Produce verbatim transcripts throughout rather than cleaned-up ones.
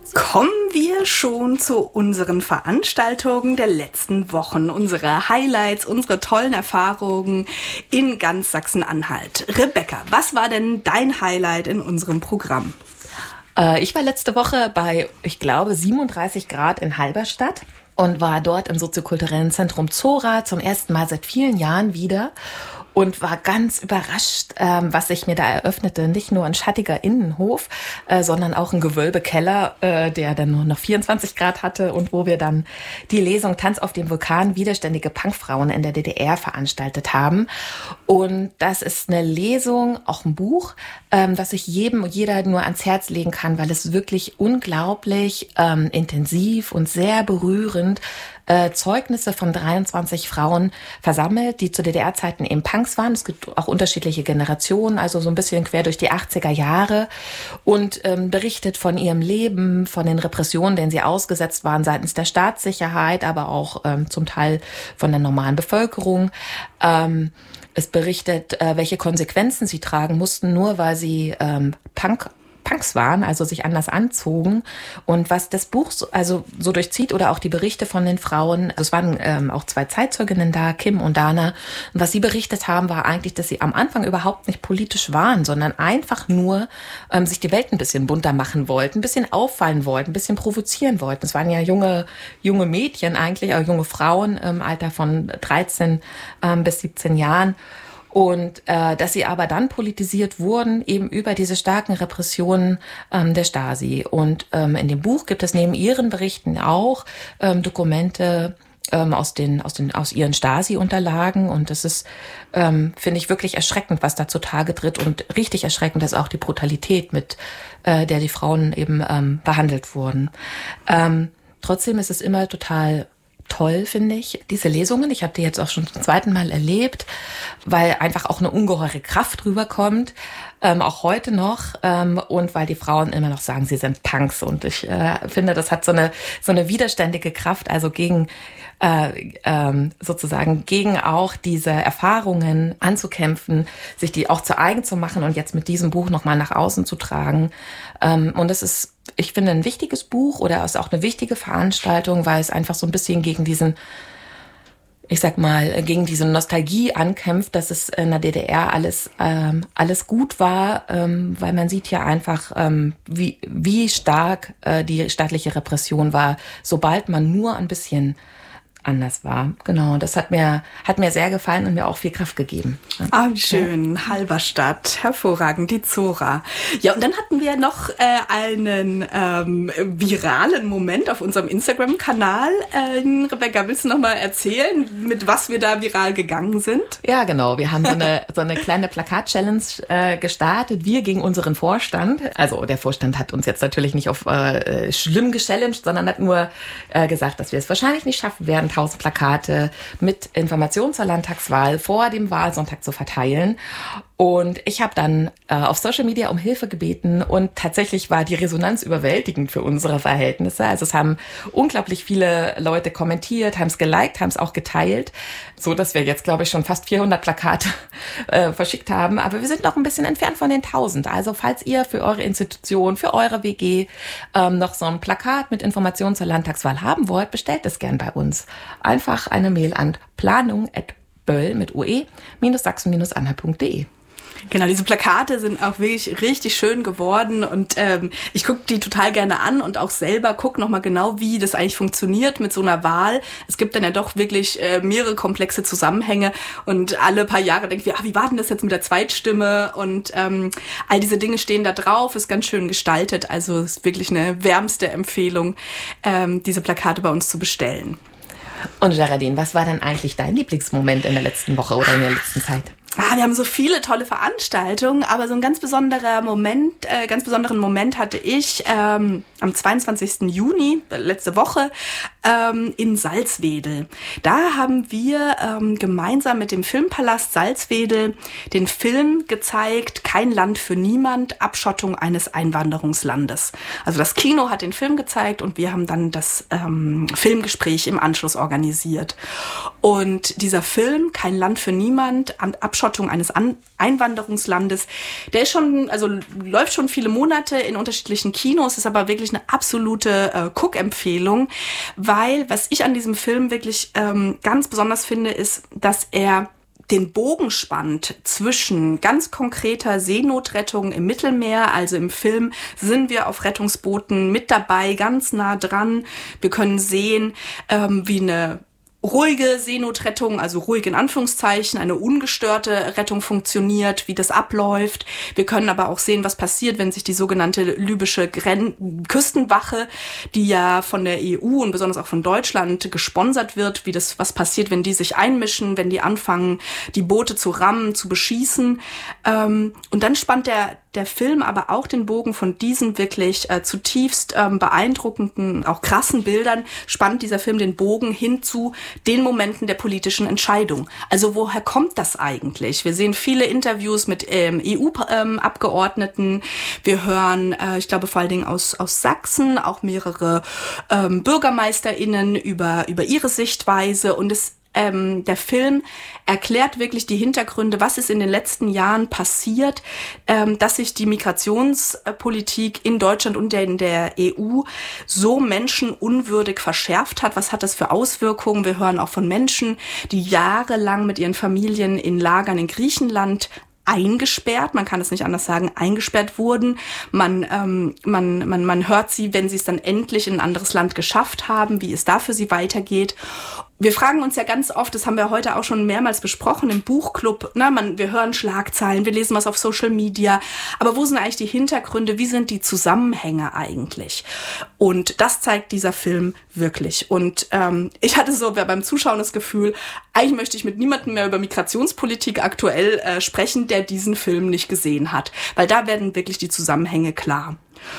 Kommen wir schon zu unseren Veranstaltungen der letzten Wochen, unsere Highlights, unsere tollen Erfahrungen in ganz Sachsen-Anhalt. Rebecca, was war denn dein Highlight in unserem Programm? Äh, ich war letzte Woche bei, ich glaube, siebenunddreißig Grad in Halberstadt und war dort im soziokulturellen Zentrum Zora zum ersten Mal seit vielen Jahren wieder. Und war ganz überrascht, ähm, was sich mir da eröffnete. Nicht nur ein schattiger Innenhof, äh, sondern auch ein Gewölbekeller, äh, der dann nur noch vierundzwanzig Grad hatte und wo wir dann die Lesung Tanz auf dem Vulkan, widerständige Punkfrauen in der D D R veranstaltet haben. Und das ist eine Lesung, auch ein Buch, ähm, das ich jedem und jeder nur ans Herz legen kann, weil es wirklich unglaublich ähm, intensiv und sehr berührend Äh, Zeugnisse von dreiundzwanzig Frauen versammelt, die zu D D R-Zeiten eben Punks waren. Es gibt auch unterschiedliche Generationen, also so ein bisschen quer durch die achtziger Jahre und ähm, berichtet von ihrem Leben, von den Repressionen, denen sie ausgesetzt waren seitens der Staatssicherheit, aber auch ähm, zum Teil von der normalen Bevölkerung. Ähm, es berichtet, äh, welche Konsequenzen sie tragen mussten, nur weil sie ähm, Punk Punks waren, also sich anders anzogen. Und was das Buch so, also so durchzieht oder auch die Berichte von den Frauen, also es waren ähm, auch zwei Zeitzeuginnen da, Kim und Dana. Und was sie berichtet haben, war eigentlich, dass sie am Anfang überhaupt nicht politisch waren, sondern einfach nur ähm, sich die Welt ein bisschen bunter machen wollten, ein bisschen auffallen wollten, ein bisschen provozieren wollten. Es waren ja junge junge Mädchen eigentlich, auch junge Frauen im Alter von dreizehn ähm, bis siebzehn Jahren. Und äh, dass sie aber dann politisiert wurden, eben über diese starken Repressionen ähm, der Stasi. Und ähm, in dem Buch gibt es neben ihren Berichten auch ähm, Dokumente ähm, aus den aus den aus ihren Stasi-Unterlagen. Und das ist, ähm, finde ich, wirklich erschreckend, was da zutage tritt. Und richtig erschreckend ist auch die Brutalität, mit äh, der die Frauen eben ähm, behandelt wurden. Ähm, trotzdem ist es immer total toll, finde ich, diese Lesungen. Ich habe die jetzt auch schon zum zweiten Mal erlebt, weil einfach auch eine ungeheure Kraft rüberkommt, ähm, auch heute noch, ähm, und weil die Frauen immer noch sagen, sie sind Punks. Und ich äh, finde, das hat so eine so eine widerständige Kraft, also gegen äh, ähm, sozusagen gegen auch diese Erfahrungen anzukämpfen, sich die auch zu eigen zu machen und jetzt mit diesem Buch nochmal nach außen zu tragen. Ähm, und es ist, ich finde, ein wichtiges Buch oder ist auch eine wichtige Veranstaltung, weil es einfach so ein bisschen gegen diesen, ich sag mal, gegen diese Nostalgie ankämpft, dass es in der D D R alles ähm, alles gut war, ähm, weil man sieht ja einfach, ähm, wie wie stark äh, die staatliche Repression war, sobald man nur ein bisschen anders war. Genau, das hat mir hat mir sehr gefallen und mir auch viel Kraft gegeben. Ah, wie schön. Ja. Halberstadt, hervorragend, die Zora. Ja, und dann hatten wir noch äh, einen ähm, viralen Moment auf unserem Instagram-Kanal. Äh, Rebecca, willst du noch mal erzählen, mit was wir da viral gegangen sind? Ja, genau. Wir haben so eine so eine kleine Plakat-Challenge äh, gestartet. Wir gegen unseren Vorstand. Also der Vorstand hat uns jetzt natürlich nicht auf äh, schlimm gechallenged, sondern hat nur äh, gesagt, dass wir es wahrscheinlich nicht schaffen werden, tausend Plakate mit Informationen zur Landtagswahl vor dem Wahlsonntag zu verteilen. Und ich habe dann äh, auf Social Media um Hilfe gebeten und tatsächlich war die Resonanz überwältigend für unsere Verhältnisse. Also es haben unglaublich viele Leute kommentiert, haben es geliked, haben es auch geteilt, so dass wir jetzt, glaube ich, schon fast vierhundert Plakate äh, verschickt haben. Aber wir sind noch ein bisschen entfernt von den tausend. Also falls ihr für eure Institution, für eure W G ähm, noch so ein Plakat mit Informationen zur Landtagswahl haben wollt, bestellt es gern bei uns. Einfach eine Mail an planung at böll mit ue sachsen anhalt punkt de. Genau, diese Plakate sind auch wirklich richtig schön geworden und ähm, ich gucke die total gerne an und auch selber gucke nochmal genau, wie das eigentlich funktioniert mit so einer Wahl. Es gibt dann ja doch wirklich äh, mehrere komplexe Zusammenhänge und alle paar Jahre denken wir, ah, wie war denn das jetzt mit der Zweitstimme? Und ähm, all diese Dinge stehen da drauf, ist ganz schön gestaltet. Also ist wirklich eine wärmste Empfehlung, ähm, diese Plakate bei uns zu bestellen. Und Geraldine, was war denn eigentlich dein Lieblingsmoment in der letzten Woche oder in der letzten Zeit? Ah, wir haben so viele tolle Veranstaltungen, aber so ein ganz besonderer Moment, äh, ganz besonderen Moment hatte ich ähm, am zweiundzwanzigsten Juni, letzte Woche, ähm, in Salzwedel. Da haben wir ähm, gemeinsam mit dem Filmpalast Salzwedel den Film gezeigt, Kein Land für niemand, Abschottung eines Einwanderungslandes. Also das Kino hat den Film gezeigt und wir haben dann das ähm, Filmgespräch im Anschluss organisiert. Und dieser Film, Kein Land für niemand, Abschottung eines An- Einwanderungslandes, der ist schon, also läuft schon viele Monate in unterschiedlichen Kinos, ist aber wirklich eine absolute äh, Guck-Empfehlung, weil was ich an diesem Film wirklich ähm, ganz besonders finde, ist, dass er den Bogen spannt zwischen ganz konkreter Seenotrettung im Mittelmeer. Also im Film sind wir auf Rettungsbooten mit dabei, ganz nah dran. Wir können sehen, ähm, wie eine ruhige Seenotrettung, also ruhig in Anführungszeichen, eine ungestörte Rettung funktioniert, wie das abläuft. Wir können aber auch sehen, was passiert, wenn sich die sogenannte libysche Gren- Küstenwache, die ja von der E U und besonders auch von Deutschland gesponsert wird, wie das, was passiert, wenn die sich einmischen, wenn die anfangen, die Boote zu rammen, zu beschießen. Ähm, und dann spannt der der Film aber auch den Bogen von diesen wirklich äh, zutiefst ähm, beeindruckenden, auch krassen Bildern, spannt dieser Film den Bogen hin zu den Momenten der politischen Entscheidung. Also woher kommt das eigentlich? Wir sehen viele Interviews mit ähm, E U-Abgeordneten. Ähm, Wir hören, äh, ich glaube vor allen Dingen aus, aus Sachsen, auch mehrere ähm, BürgermeisterInnen über, über ihre Sichtweise. Und es Ähm, der Film erklärt wirklich die Hintergründe, was ist in den letzten Jahren passiert, ähm, dass sich die Migrationspolitik in Deutschland und in der E U so menschenunwürdig verschärft hat. Was hat das für Auswirkungen? Wir hören auch von Menschen, die jahrelang mit ihren Familien in Lagern in Griechenland eingesperrt, man kann es nicht anders sagen, eingesperrt wurden. Man, ähm, man, man, man hört sie, wenn sie es dann endlich in ein anderes Land geschafft haben, wie es da für sie weitergeht. Wir fragen uns ja ganz oft, das haben wir heute auch schon mehrmals besprochen im Buchclub, ne, man, wir hören Schlagzeilen, wir lesen was auf Social Media, aber wo sind eigentlich die Hintergründe, wie sind die Zusammenhänge eigentlich? Und das zeigt dieser Film wirklich. Und ähm, ich hatte so beim Zuschauen das Gefühl, eigentlich möchte ich mit niemandem mehr über Migrationspolitik aktuell äh, sprechen, der diesen Film nicht gesehen hat, weil da werden wirklich die Zusammenhänge klar.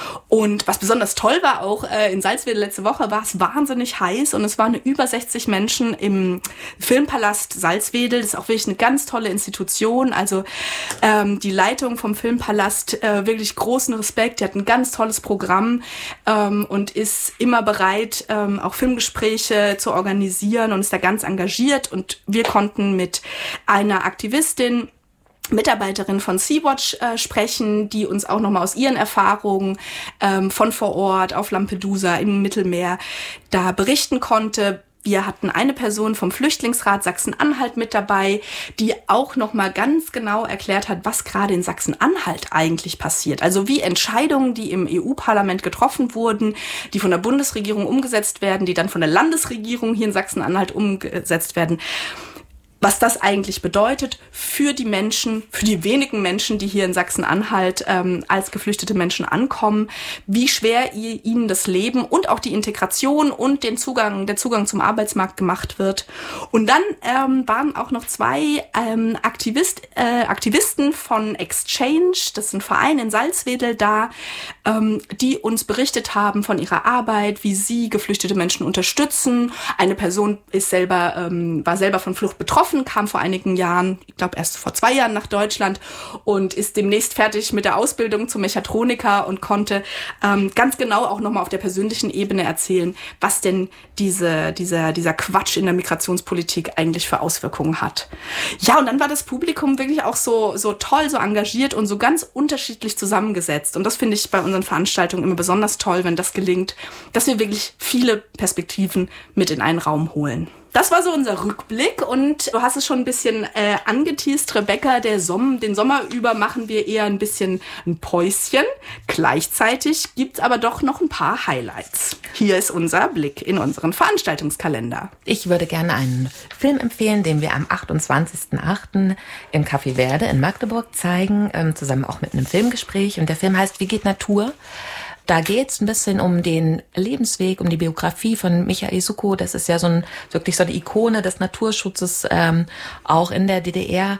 Und was besonders toll war auch, äh, in Salzwedel letzte Woche war es wahnsinnig heiß und es waren über sechzig Menschen im Filmpalast Salzwedel. Das ist auch wirklich eine ganz tolle Institution. Also ähm, die Leitung vom Filmpalast, äh, wirklich großen Respekt. Die hat ein ganz tolles Programm ähm, und ist immer bereit, ähm, auch Filmgespräche zu organisieren und ist da ganz engagiert. Und wir konnten mit einer Aktivistin, Mitarbeiterin von Sea-Watch äh, sprechen, die uns auch nochmal aus ihren Erfahrungen ähm, von vor Ort auf Lampedusa im Mittelmeer da berichten konnte. Wir hatten eine Person vom Flüchtlingsrat Sachsen-Anhalt mit dabei, die auch nochmal ganz genau erklärt hat, was gerade in Sachsen-Anhalt eigentlich passiert. Also wie Entscheidungen, die im E U-Parlament getroffen wurden, die von der Bundesregierung umgesetzt werden, die dann von der Landesregierung hier in Sachsen-Anhalt umgesetzt werden, was das eigentlich bedeutet für die Menschen, für die wenigen Menschen, die hier in Sachsen-Anhalt ähm, als geflüchtete Menschen ankommen, wie schwer ihr, ihnen das Leben und auch die Integration und den Zugang, der Zugang zum Arbeitsmarkt gemacht wird. Und dann ähm, waren auch noch zwei ähm, Aktivist, äh, Aktivisten von Exchange, das ist ein Verein in Salzwedel da, ähm, die uns berichtet haben von ihrer Arbeit, wie sie geflüchtete Menschen unterstützen. Eine Person ist selber, ähm, war selber von Flucht betroffen, kam vor einigen Jahren, ich glaube erst vor zwei Jahren nach Deutschland und ist demnächst fertig mit der Ausbildung zum Mechatroniker und konnte ähm, ganz genau auch nochmal auf der persönlichen Ebene erzählen, was denn diese, dieser, dieser Quatsch in der Migrationspolitik eigentlich für Auswirkungen hat. Ja, und dann war das Publikum wirklich auch so, so toll, so engagiert und so ganz unterschiedlich zusammengesetzt. Und das finde ich bei unseren Veranstaltungen immer besonders toll, wenn das gelingt, dass wir wirklich viele Perspektiven mit in einen Raum holen. Das war so unser Rückblick und du hast es schon ein bisschen äh, angeteast, Rebecca, der Som- den Sommer über machen wir eher ein bisschen ein Päuschen. Gleichzeitig gibt's aber doch noch ein paar Highlights. Hier ist unser Blick in unseren Veranstaltungskalender. Ich würde gerne einen Film empfehlen, den wir am achtundzwanzigsten achten im Café Verde in Magdeburg zeigen, ähm, zusammen auch mit einem Filmgespräch. Und der Film heißt Wie geht Natur? Da geht's ein bisschen um den Lebensweg, um die Biografie von Michael Suckow. Das ist ja so ein, wirklich so eine Ikone des Naturschutzes, ähm, auch in der D D R,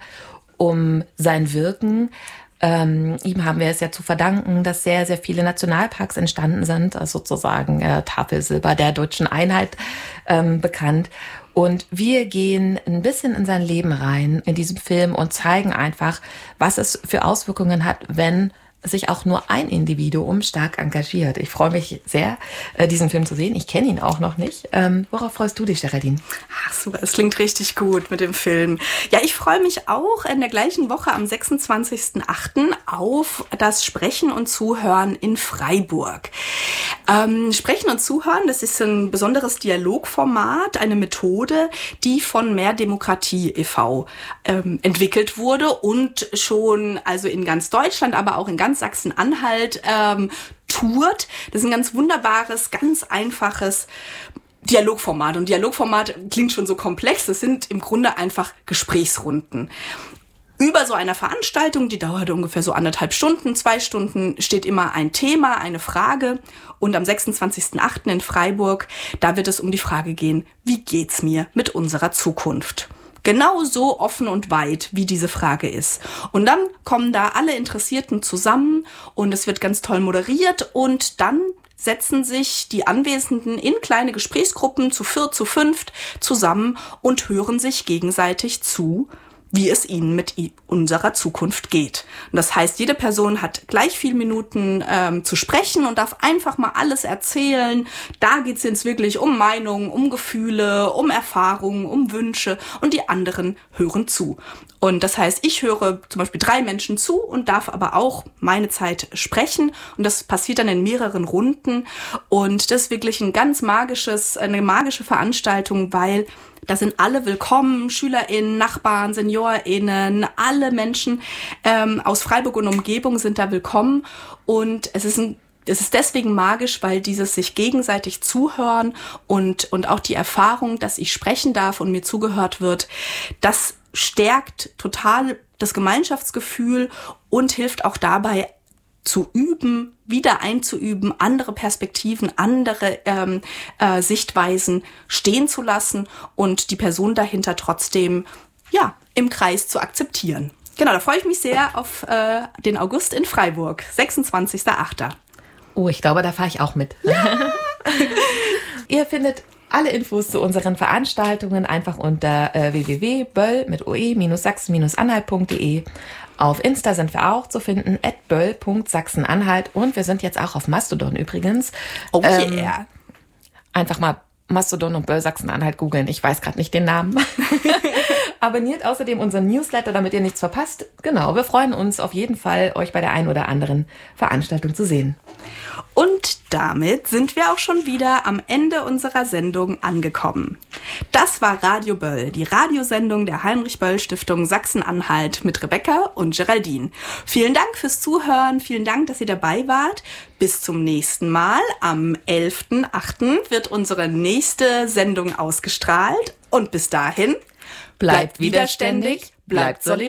um sein Wirken. Ähm, ihm haben wir es ja zu verdanken, dass sehr, sehr viele Nationalparks entstanden sind, also sozusagen äh, Tafelsilber der deutschen Einheit ähm, bekannt. Und wir gehen ein bisschen in sein Leben rein in diesem Film und zeigen einfach, was es für Auswirkungen hat, wenn sich auch nur ein Individuum stark engagiert. Ich freue mich sehr, diesen Film zu sehen. Ich kenne ihn auch noch nicht. Ähm, worauf freust du dich, Geraldine? Ach super, es klingt richtig gut mit dem Film. Ja, ich freue mich auch in der gleichen Woche am sechsundzwanzigsten achten auf das Sprechen und Zuhören in Freiburg. Ähm, Sprechen und Zuhören, das ist ein besonderes Dialogformat, eine Methode, die von Mehr Demokratie e V ähm, entwickelt wurde und schon also in ganz Deutschland, aber auch in ganz Sachsen-Anhalt ähm, tourt. Das ist ein ganz wunderbares, ganz einfaches Dialogformat. Und Dialogformat klingt schon so komplex. Das sind im Grunde einfach Gesprächsrunden. Über so einer Veranstaltung, die dauert ungefähr so anderthalb Stunden, zwei Stunden, steht immer ein Thema, eine Frage. Und am sechsundzwanzigsten achten in Freiburg, da wird es um die Frage gehen, wie geht's mir mit unserer Zukunft? Genau so offen und weit, wie diese Frage ist. Und dann kommen da alle Interessierten zusammen und es wird ganz toll moderiert und dann setzen sich die Anwesenden in kleine Gesprächsgruppen zu viert, zu fünft zusammen und hören sich gegenseitig zu, wie es ihnen mit unserer Zukunft geht. Und das heißt, jede Person hat gleich viele Minuten ähm, zu sprechen und darf einfach mal alles erzählen. Da geht es jetzt wirklich um Meinungen, um Gefühle, um Erfahrungen, um Wünsche und die anderen hören zu. Und das heißt, ich höre zum Beispiel drei Menschen zu und darf aber auch meine Zeit sprechen. Und das passiert dann in mehreren Runden. Und das ist wirklich ein ganz magisches, eine magische Veranstaltung, weil da sind alle willkommen, SchülerInnen, Nachbarn, SeniorInnen, alle Menschen ähm, aus Freiburg und Umgebung sind da willkommen. Und es ist ein Es ist deswegen magisch, weil dieses sich gegenseitig zuhören und, und auch die Erfahrung, dass ich sprechen darf und mir zugehört wird, das stärkt total das Gemeinschaftsgefühl und hilft auch dabei, zu üben, wieder einzuüben, andere Perspektiven, andere ähm, äh, Sichtweisen stehen zu lassen und die Person dahinter trotzdem ja im Kreis zu akzeptieren. Genau, da freue ich mich sehr auf äh, den August in Freiburg, sechsundzwanzigsten achten Oh, ich glaube, da fahre ich auch mit. Ja. Ihr findet alle Infos zu unseren Veranstaltungen einfach unter äh, w w w punkt böll mit oe sachsen anhalt punkt de. Auf Insta sind wir auch zu finden, at böll punkt sachsen-anhalt. Und wir sind jetzt auch auf Mastodon übrigens. Oh yeah. Ähm, einfach mal Mastodon und Böll Sachsen-Anhalt googeln. Ich weiß gerade nicht den Namen. Abonniert außerdem unseren Newsletter, damit ihr nichts verpasst. Genau, wir freuen uns auf jeden Fall, euch bei der einen oder anderen Veranstaltung zu sehen. Und damit sind wir auch schon wieder am Ende unserer Sendung angekommen. Das war Radio Böll, die Radiosendung der Heinrich-Böll-Stiftung Sachsen-Anhalt mit Rebecca und Geraldine. Vielen Dank fürs Zuhören, vielen Dank, dass ihr dabei wart. Bis zum nächsten Mal. Am elften achten wird unsere nächste Sendung ausgestrahlt. Und bis dahin, bleibt widerständig, bleibt solidarisch.